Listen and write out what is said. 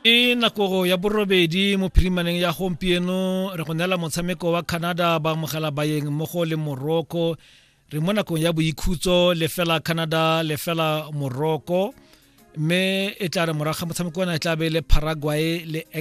E nako ya borobedi mo phirimaneng ya gompieno re go nela motshameko wa Canada ba mogala baeng mo go le Morocco re mo nakong ya boikhutso le fela Canada le fela Morocco mme e tla re moraga motshameko ona e tla be le Paraguay le